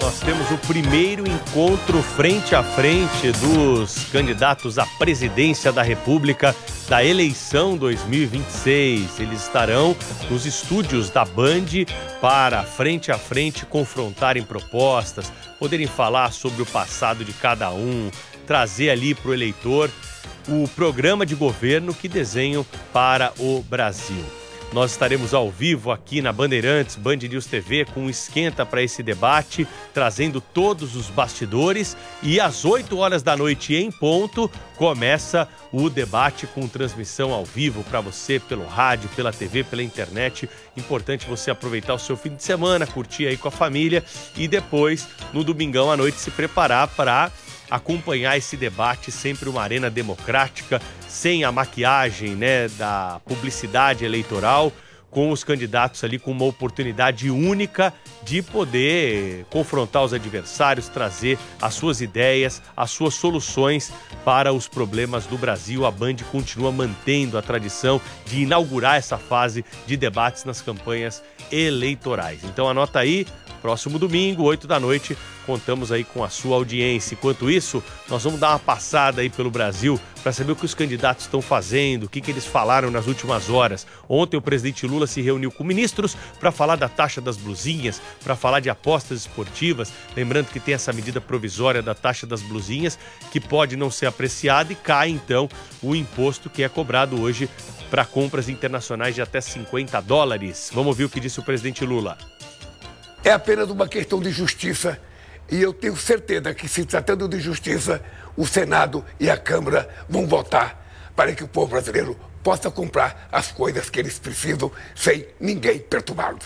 nós temos o primeiro encontro frente a frente dos candidatos à presidência da República da eleição 2026. Eles estarão nos estúdios da Band para, frente a frente, confrontarem propostas, poderem falar sobre o passado de cada um, trazer ali para o eleitor o programa de governo que desenham para o Brasil. Nós estaremos ao vivo aqui na Bandeirantes, Band News TV, com um esquenta para esse debate, trazendo todos os bastidores. E às 8 horas da noite em ponto, começa o debate com transmissão ao vivo para você, pelo rádio, pela TV, pela internet. Importante você aproveitar o seu fim de semana, curtir aí com a família e depois, no domingão à noite, se preparar para acompanhar esse debate, sempre uma arena democrática, sem a maquiagem, da publicidade eleitoral, com os candidatos ali com uma oportunidade única de poder confrontar os adversários, trazer as suas ideias, as suas soluções para os problemas do Brasil. A Band continua mantendo a tradição de inaugurar essa fase de debates nas campanhas eleitorais. Então anota aí, próximo domingo, 8 da noite, contamos aí com a sua audiência. Enquanto isso, nós vamos dar uma passada aí pelo Brasil para saber o que os candidatos estão fazendo, o que eles falaram nas últimas horas. Ontem o presidente Lula se reuniu com ministros para falar da taxa das blusinhas, para falar de apostas esportivas. Lembrando que tem essa medida provisória da taxa das blusinhas, que pode não ser apreciada e cai então o imposto que é cobrado hoje para compras internacionais de até $50. Vamos ouvir o que disse o presidente Lula. É apenas uma questão de justiça e eu tenho certeza que, se tratando de justiça, o Senado e a Câmara vão votar para que o povo brasileiro possa comprar as coisas que eles precisam sem ninguém perturbá-los.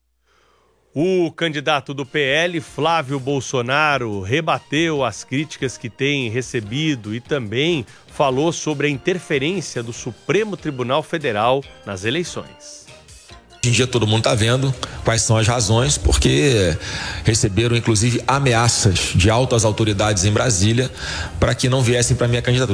O candidato do PL, Flávio Bolsonaro, rebateu as críticas que tem recebido e também falou sobre a interferência do Supremo Tribunal Federal nas eleições. Hoje em dia todo mundo está vendo quais são as razões, porque receberam inclusive ameaças de altas autoridades em Brasília para que não viessem para a minha candidatura.